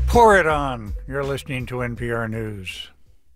Pour it on. You're listening to NPR News.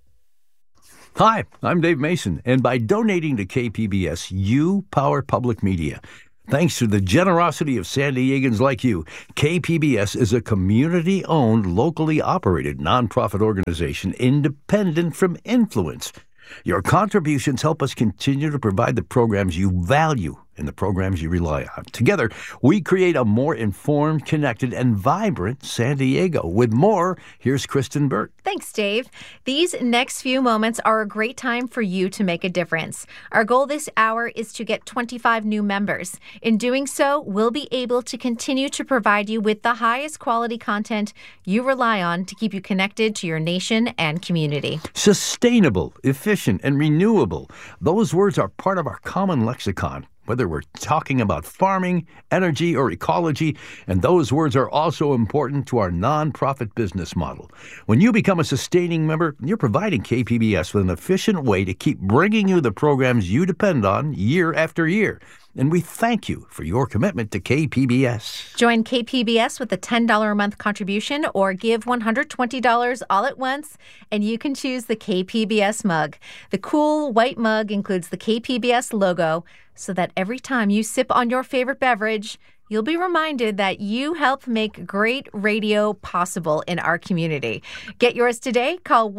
Hi, I'm Dave Mason, and by donating to KPBS, you power public media. Thanks to the generosity of San Diegans like you, KPBS is a community-owned, locally operated nonprofit organization independent from influence. Your contributions help us continue to provide the programs you value and the programs you rely on. Together, we create a more informed, connected, and vibrant San Diego. With more, here's Kristen Burt. Thanks, Dave. These next few moments are a great time for you to make a difference. Our goal this hour is to get 25 new members. In doing so, we'll be able to continue to provide you with the highest quality content you rely on to keep you connected to your nation and community. Sustainable, efficient, and renewable. Those words are part of our common lexicon. Whether we're talking about farming, energy, or ecology, and those words are also important to our nonprofit business model. When you become a sustaining member, you're providing KPBS with an efficient way to keep bringing you the programs you depend on year after year. And we thank you for your commitment to KPBS. Join KPBS with a $10 a month contribution or give $120 all at once, and you can choose the KPBS mug. The cool white mug includes the KPBS logo so that every time you sip on your favorite beverage, you'll be reminded that you help make great radio possible in our community. Get yours today. Call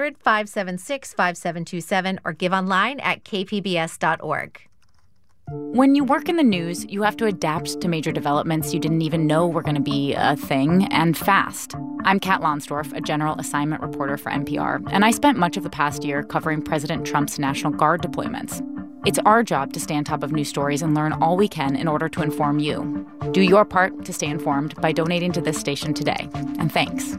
1-800-576-5727 or give online at kpbs.org. When you work in the news, you have to adapt to major developments you didn't even know were going to be a thing, and fast. I'm Kat Lonsdorf, a general assignment reporter for NPR, and I spent much of the past year covering President Trump's National Guard deployments. It's our job to stay on top of news stories and learn all we can in order to inform you. Do your part to stay informed by donating to this station today. And thanks.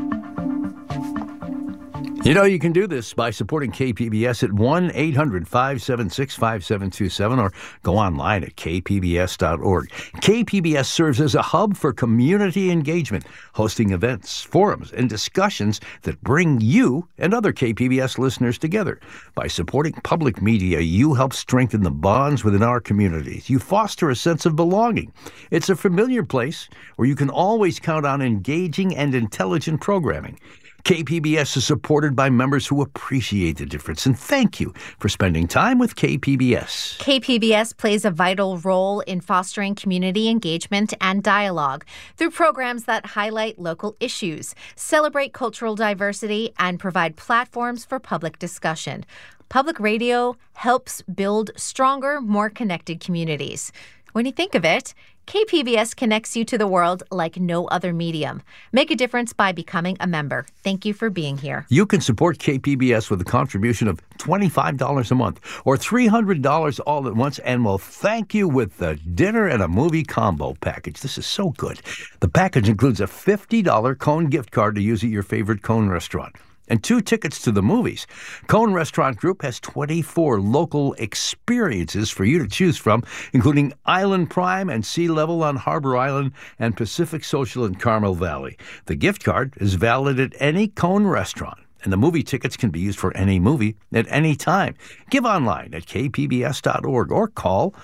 You know, you can do this by supporting KPBS at 1-800-576-5727 or go online at kpbs.org. KPBS serves as a hub for community engagement, hosting events, forums, and discussions that bring you and other KPBS listeners together. By supporting public media, you help strengthen the bonds within our communities. You foster a sense of belonging. It's a familiar place where you can always count on engaging and intelligent programming. KPBS is supported by members who appreciate the difference, and thank you for spending time with KPBS. KPBS plays a vital role in fostering community engagement and dialogue through programs that highlight local issues, celebrate cultural diversity, and provide platforms for public discussion. Public radio helps build stronger, more connected communities. When you think of it, KPBS connects you to the world like no other medium. Make a difference by becoming a member. Thank you for being here. You can support KPBS with a contribution of $25 a month or $300 all at once, and we'll thank you with the dinner and a movie combo package. This is so good. The package includes a $50 Cone gift card to use at your favorite Cone restaurant and 2 tickets to the movies. Cone Restaurant Group has 24 local experiences for you to choose from, including Island Prime and Sea Level on Harbor Island and Pacific Social in Carmel Valley. The gift card is valid at any Cone restaurant, and the movie tickets can be used for any movie at any time. Give online at kpbs.org or call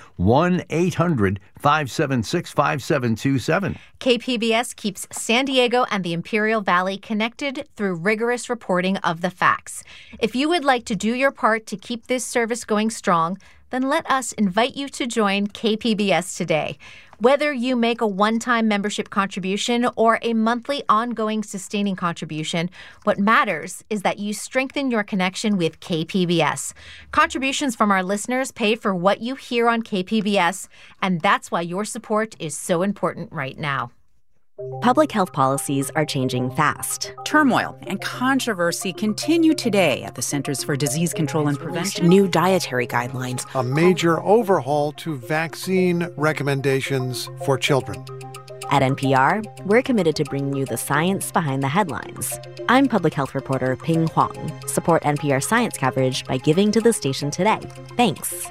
1-800-576-5727. KPBS keeps San Diego and the Imperial Valley connected through rigorous reporting of the facts. If you would like to do your part to keep this service going strong, then let us invite you to join KPBS today. Whether you make a one-time membership contribution or a monthly ongoing sustaining contribution, what matters is that you strengthen your connection with KPBS. Contributions from our listeners pay for what you hear on KPBS, and that's why your support is so important right now. Public health policies are changing fast. Turmoil and controversy continue today at the Centers for Disease Control and Prevention. New dietary guidelines. A major overhaul to vaccine recommendations for children. At NPR, we're committed to bringing you the science behind the headlines. I'm public health reporter Ping Huang. Support NPR science coverage by giving to the station today. Thanks.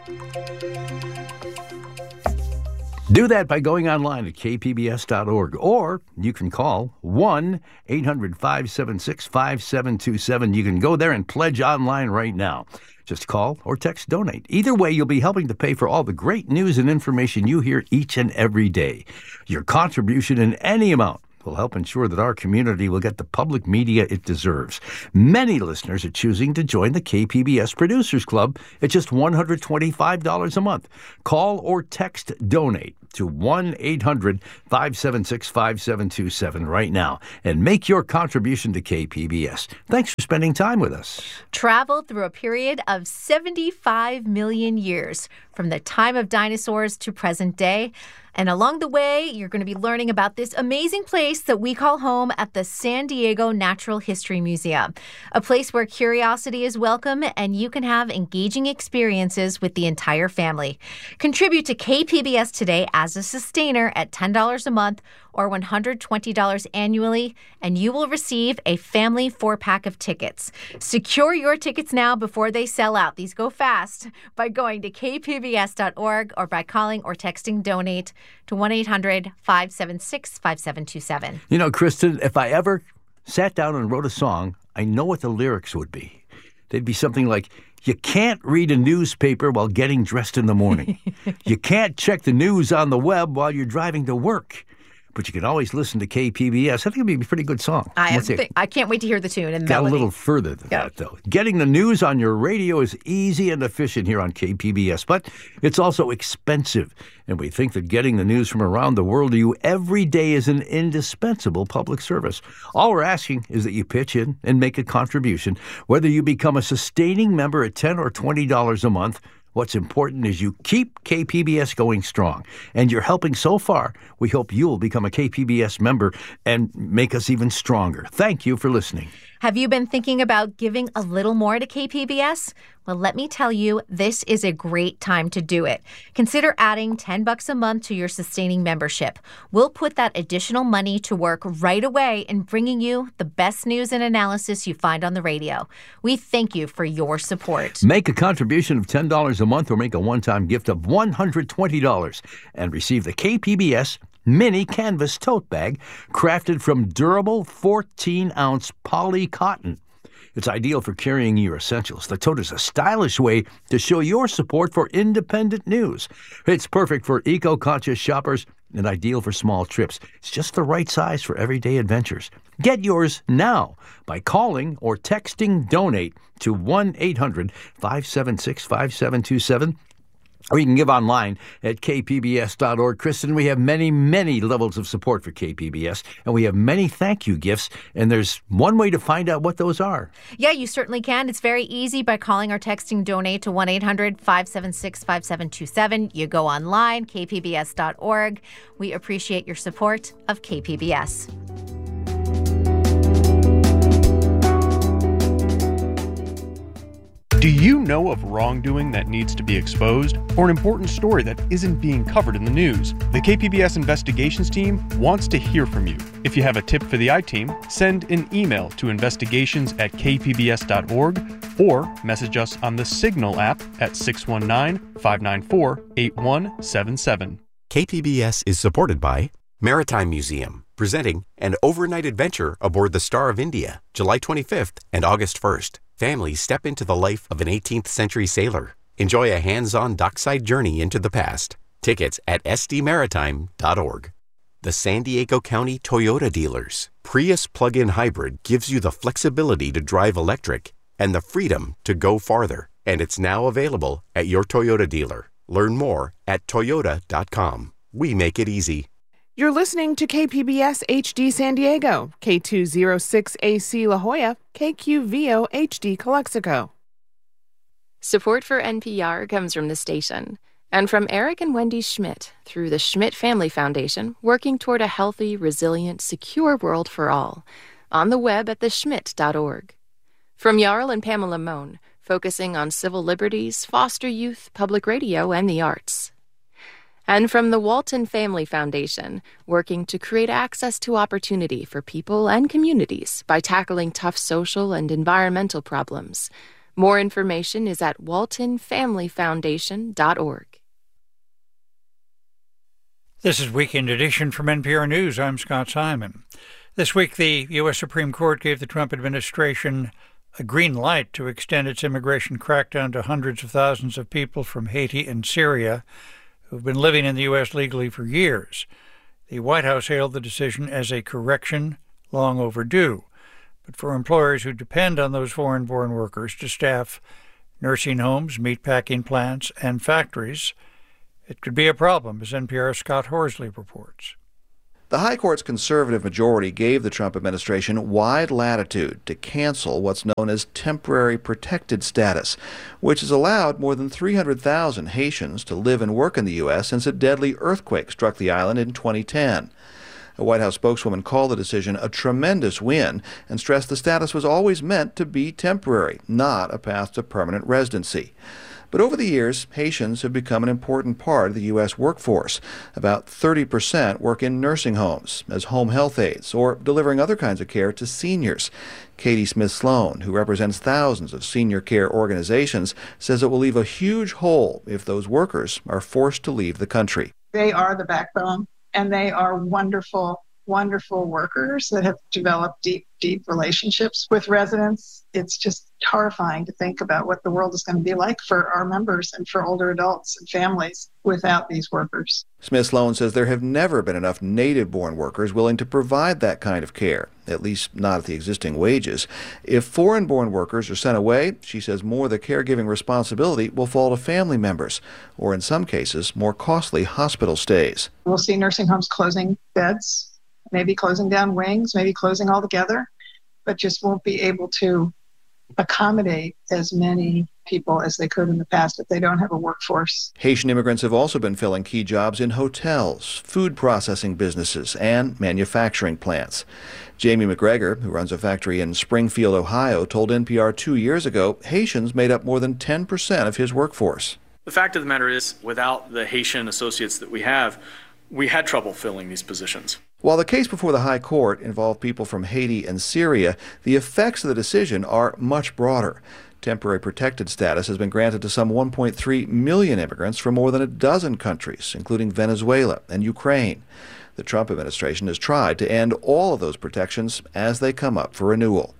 Do that by going online at kpbs.org, or you can call 1-800-576-5727. You can go there and pledge online right now. Just call or text donate. Either way, you'll be helping to pay for all the great news and information you hear each and every day. Your contribution in any amount will help ensure that our community will get the public media it deserves. Many listeners are choosing to join the KPBS Producers Club at just $125 a month. Call or text DONATE to 1-800-576-5727 right now and make your contribution to KPBS. Thanks for spending time with us. Travel through a period of 75 million years, from the time of dinosaurs to present day. And along the way, you're going to be learning about this amazing place that we call home at the San Diego Natural History Museum, a place where curiosity is welcome and you can have engaging experiences with the entire family. Contribute to KPBS today as a sustainer at $10 a month or $120 annually, and you will receive a family 4-pack of tickets. Secure your tickets now before they sell out. These go fast by going to kpbs.org or by calling or texting DONATE to 1-800-576-5727. You know, Kristen, if I ever sat down and wrote a song, I know what the lyrics would be. They'd be something like, you can't read a newspaper while getting dressed in the morning. You can't check the news on the web while you're driving to work. But you can always listen to KPBS. I think it'd be a pretty good song. I can't wait to hear the tune and the Got melody. a little further than that, though. Getting the news on your radio is easy and efficient here on KPBS, but it's also expensive. And we think that getting the news from around the world to you every day is an indispensable public service. All we're asking is that you pitch in and make a contribution, whether you become a sustaining member at $10 or $20 a month. What's important is you keep KPBS going strong, and you're helping so far. We hope you'll become a KPBS member and make us even stronger. Thank you for listening. Have you been thinking about giving a little more to KPBS? Well, let me tell you, this is a great time to do it. Consider adding $10 a month to your sustaining membership. We'll put that additional money to work right away in bringing you the best news and analysis you find on the radio. We thank you for your support. Make a contribution of $10 a month or make a one-time gift of $120 and receive the KPBS Mini Canvas Tote Bag crafted from durable 14-ounce poly cotton. It's ideal for carrying your essentials. The tote is a stylish way to show your support for independent news. It's perfect for eco-conscious shoppers and ideal for small trips. It's just the right size for everyday adventures. Get yours now by calling or texting DONATE to 1-800-576-5727. Or you can give online at kpbs.org. Kristen, we have many, many levels of support for KPBS, and we have many thank you gifts, and there's one way to find out what those are. Yeah, you certainly can. It's very easy by calling or texting DONATE to 1-800-576-5727. You go online, kpbs.org. We appreciate your support of KPBS. Do you know of wrongdoing that needs to be exposed, or an important story that isn't being covered in the news? The KPBS Investigations Team wants to hear from you. If you have a tip for the I-Team, send an email to investigations@kpbs.org or message us on the Signal app at 619-594-8177. KPBS is supported by Maritime Museum, presenting an overnight adventure aboard the Star of India, July 25th and August 1st. Families step into the life of an 18th century sailor. Enjoy a hands-on dockside journey into the past. Tickets at sdmaritime.org. The San Diego County Toyota dealers. Prius plug-in hybrid gives you the flexibility to drive electric and the freedom to go farther. And it's now available at your Toyota dealer. Learn more at toyota.com. We make it easy. You're listening to KPBS HD San Diego, K206AC La Jolla, KQVO HD Calexico. Support for NPR comes from the station and from Eric and Wendy Schmidt through the Schmidt Family Foundation, working toward a healthy, resilient, secure world for all. On the web at theschmidt.org. From Jarl and Pamela Mohn, focusing on civil liberties, foster youth, public radio, and the arts. And from the Walton Family Foundation, working to create access to opportunity for people and communities by tackling tough social and environmental problems. More information is at waltonfamilyfoundation.org. This is Weekend Edition from NPR News. I'm Scott Simon. This week, the U.S. Supreme Court gave the Trump administration a green light to extend its immigration crackdown to hundreds of thousands of people from Haiti and Syria who've been living in the U.S. legally for years. The White House hailed the decision as a correction long overdue. But for employers who depend on those foreign-born workers to staff nursing homes, meatpacking plants, and factories, it could be a problem, as NPR's Scott Horsley reports. The High Court's conservative majority gave the Trump administration wide latitude to cancel what's known as temporary protected status, which has allowed more than 300,000 Haitians to live and work in the U.S. since a deadly earthquake struck the island in 2010. A White House spokeswoman called the decision a tremendous win and stressed the status was always meant to be temporary, not a path to permanent residency. But over the years, Haitians have become an important part of the U.S. workforce. About 30% work in nursing homes as home health aides or delivering other kinds of care to seniors. Katie Smith-Sloan, who represents thousands of senior care organizations, says it will leave a huge hole if those workers are forced to leave the country. They are the backbone, and they are wonderful, wonderful workers that have developed deep relationships with residents. It's just horrifying to think about what the world is going to be like for our members and for older adults and families without these workers. Smith-Sloan says there have never been enough native-born workers willing to provide that kind of care, at least not at the existing wages. If foreign-born workers are sent away, she says more of the caregiving responsibility will fall to family members, or in some cases, more costly hospital stays. We'll see nursing homes closing beds, maybe closing down wings, maybe closing altogether, but just won't be able to accommodate as many people as they could in the past if they don't have a workforce. Haitian immigrants have also been filling key jobs in hotels, food processing businesses, and manufacturing plants. Jamie McGregor, who runs a factory in Springfield, Ohio, told NPR 2 years ago Haitians made up more than 10% of his workforce. The fact of the matter is, without the Haitian associates that we have, we had trouble filling these positions. While the case before the High Court involved people from Haiti and Syria, the effects of the decision are much broader. Temporary protected status has been granted to some 1.3 million immigrants from more than a dozen countries, including Venezuela and Ukraine. The Trump administration has tried to end all of those protections as they come up for renewal.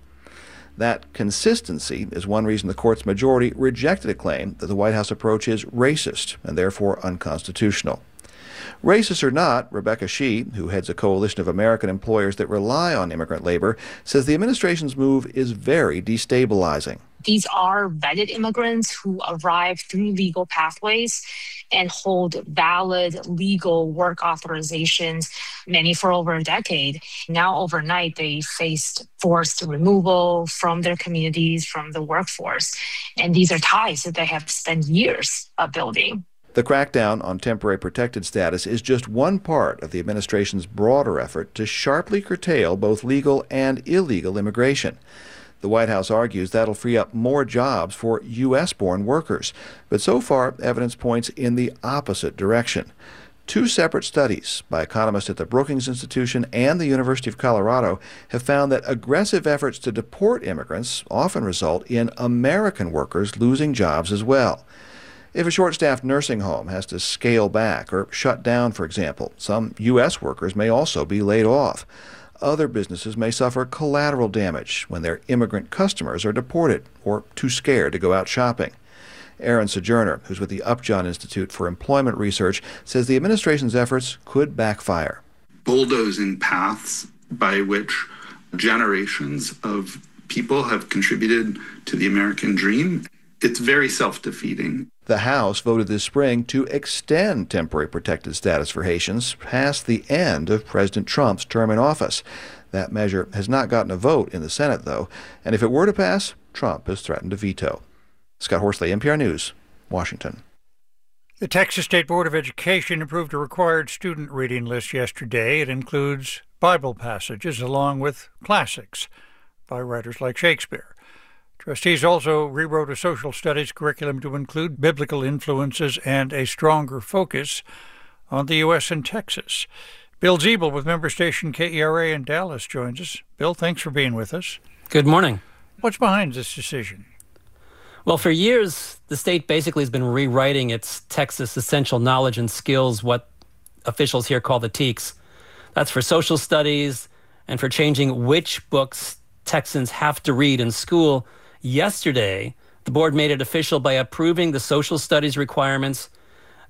That consistency is one reason the court's majority rejected a claim that the White House approach is racist and therefore unconstitutional. Racist or not, Rebecca Shee, who heads a coalition of American employers that rely on immigrant labor, says the administration's move is very destabilizing. These are vetted immigrants who arrive through legal pathways and hold valid legal work authorizations, many for over a decade. Now, overnight, they faced forced removal from their communities, from the workforce. And these are ties that they have spent years building. The crackdown on temporary protected status is just one part of the administration's broader effort to sharply curtail both legal and illegal immigration. The White House argues that'll free up more jobs for U.S.-born workers, but so far evidence points in the opposite direction. Two separate studies by economists at the Brookings Institution and the University of Colorado have found that aggressive efforts to deport immigrants often result in American workers losing jobs as well. If a short-staffed nursing home has to scale back or shut down, for example, some U.S. workers may also be laid off. Other businesses may suffer collateral damage when their immigrant customers are deported or too scared to go out shopping. Aaron Sojourner, who's with the Upjohn Institute for Employment Research, says the administration's efforts could backfire. Bulldozing paths by which generations of people have contributed to the American dream, it's very self-defeating. The House voted this spring to extend temporary protected status for Haitians past the end of President Trump's term in office. That measure has not gotten a vote in the Senate, though, and if it were to pass, Trump has threatened to veto. Scott Horsley, NPR News, Washington. The Texas State Board of Education approved a required student reading list yesterday. It includes Bible passages along with classics by writers like Shakespeare. Trustees also rewrote a social studies curriculum to include biblical influences and a stronger focus on the U.S. and Texas. Bill Ziebel with member station KERA in Dallas joins us. Bill, thanks for being with us. Good morning. What's behind this decision? Well, for years, the state basically has been rewriting its Texas Essential Knowledge and Skills, what officials here call the TEKS. That's for social studies and for changing which books Texans have to read in school. Yesterday, the board made it official by approving the social studies requirements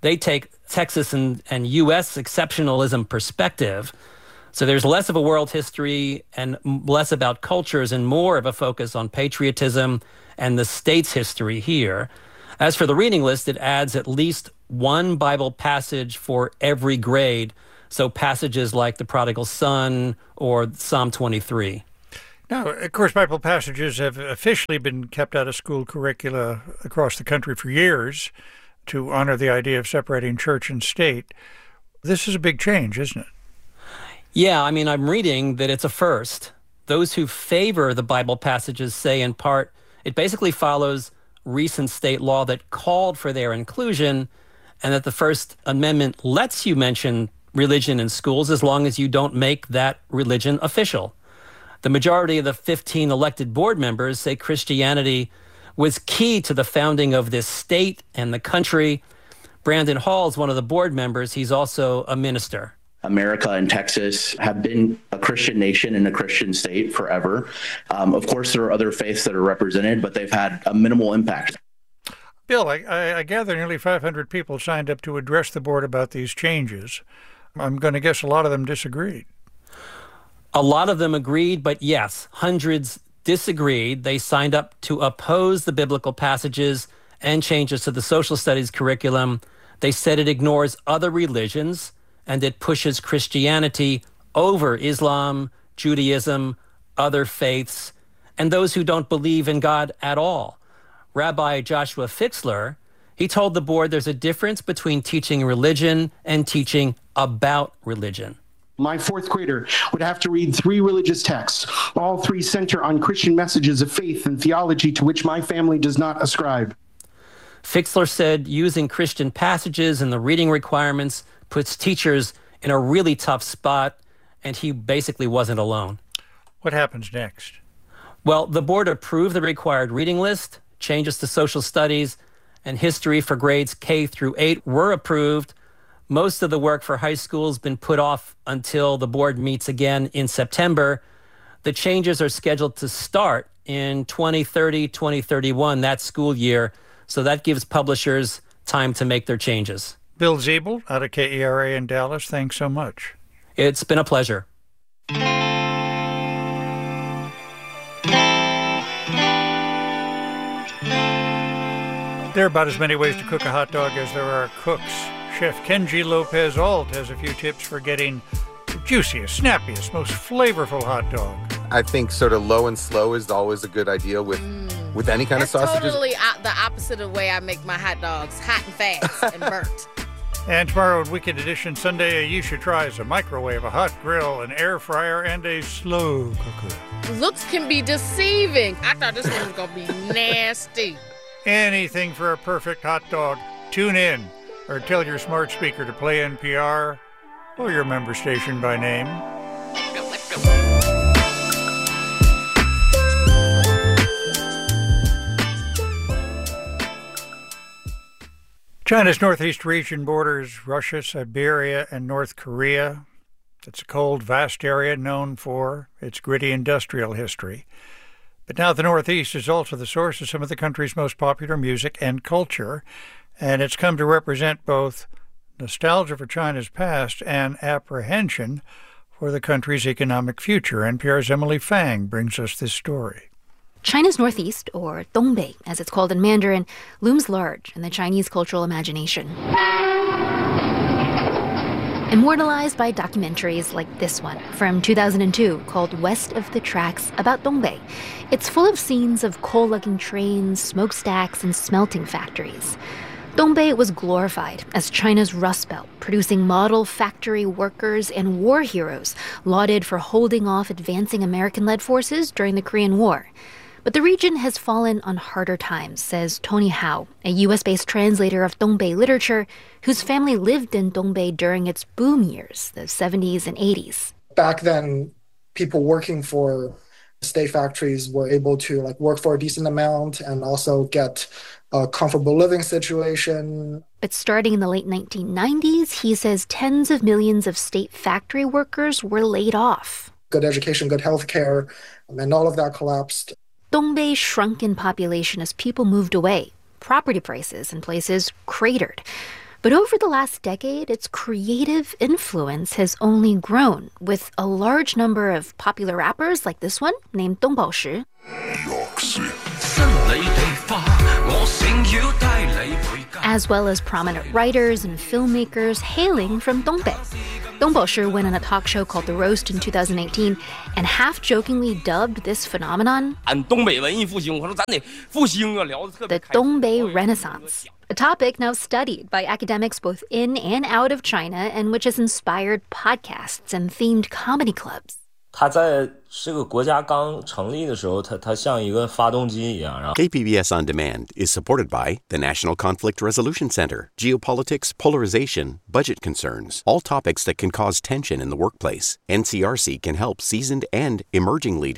They take Texas and U.S. exceptionalism perspective. So there's less of a world history and less about cultures and more of a focus on patriotism and the state's history here. As for the reading list, it adds at least one Bible passage for every grade. So passages like the Prodigal Son or Psalm 23. Now, of course, Bible passages have officially been kept out of school curricula across the country for years to honor the idea of separating church and state. This is a big change, isn't it? Yeah, I mean, I'm reading that it's a first. Those who favor the Bible passages say, in part, it basically follows recent state law that called for their inclusion, and that the First Amendment lets you mention religion in schools as long as you don't make that religion official. The majority of the 15 elected board members say Christianity was key to the founding of this state and the country. Brandon Hall is one of the board members. He's also a minister. America and Texas have been a Christian nation and a Christian state forever. Of course, there are other faiths that are represented, but they've had a minimal impact. Bill, I gather nearly 500 people signed up to address the board about these changes. I'm going to guess a lot of them disagreed. A lot of them agreed, but yes, hundreds disagreed. They signed up to oppose the biblical passages and changes to the social studies curriculum. They said it ignores other religions and it pushes Christianity over Islam, Judaism, other faiths, and those who don't believe in God at all. Rabbi Joshua Fixler, he told the board there's a difference between teaching religion and teaching about religion. My fourth grader would have to read 3 religious texts. All 3 center on Christian messages of faith and theology to which my family does not ascribe. Fixler said using Christian passages and the reading requirements puts teachers in a really tough spot, and he basically wasn't alone. What happens next? Well, the board approved the required reading list. Changes to social studies and history for grades K through 8 were approved. Most of the work for high school has been put off until the board meets again in September. The changes are scheduled to start in 2030, 2031, that school year. So that gives publishers time to make their changes. Bill Ziebell out of KERA in Dallas, thanks so much. It's been a pleasure. There are about as many ways to cook a hot dog as there are cooks. Chef Kenji Lopez Alt has a few tips for getting the juiciest, snappiest, most flavorful hot dog. I think sort of low and slow is always a good idea with any kind of sausages. That's totally the opposite of the way I make my hot dogs, hot and fast and burnt. And tomorrow in Weekend Edition Sunday, Ayesha tries a microwave, a hot grill, an air fryer, and a slow cooker. Looks can be deceiving. I thought this one was going to be nasty. Anything for a perfect hot dog. Tune in or tell your smart speaker to play NPR or your member station by name. China's northeast region borders Russia, Siberia, and North Korea. It's a cold, vast area known for its gritty industrial history. But now the Northeast is also the source of some of the country's most popular music and culture, and it's come to represent both nostalgia for China's past and apprehension for the country's economic future. NPR's Emily Fang brings us this story. China's Northeast, or Dongbei, as it's called in Mandarin, looms large in the Chinese cultural imagination. Immortalized by documentaries like this one from 2002 called West of the Tracks about Dongbei. It's full of scenes of coal-lugging trains, smokestacks, and smelting factories. Dongbei was glorified as China's Rust Belt, producing model factory workers and war heroes lauded for holding off advancing American-led forces during the Korean War. But the region has fallen on harder times, says Tony Howe, a U.S.-based translator of Dongbei literature whose family lived in Dongbei during its boom years, the 70s and 80s. Back then, people working for state factories were able to work for a decent amount and also get a comfortable living situation. But starting in the late 1990s, he says tens of millions of state factory workers were laid off. Good education, good health care, and all of that collapsed. Dongbei shrunk in population as people moved away. Property prices in places cratered. But over the last decade, its creative influence has only grown, with a large number of popular rappers like this one, named Dong Baoshi, as well as prominent writers and filmmakers hailing from Dongbei. Dong Baoshi went on a talk show called The Roast in 2018 and half-jokingly dubbed this phenomenon the Dongbei Renaissance, a topic now studied by academics both in and out of China and which has inspired podcasts and themed comedy clubs. 它在这个国家刚成立的时候，它像一个发动机一样。 KPBS On Demand is supported by the National Conflict Resolution Center, geopolitics, polarization, budget concerns, all topics that can cause tension in the workplace. NCRC can help seasoned and emerging leaders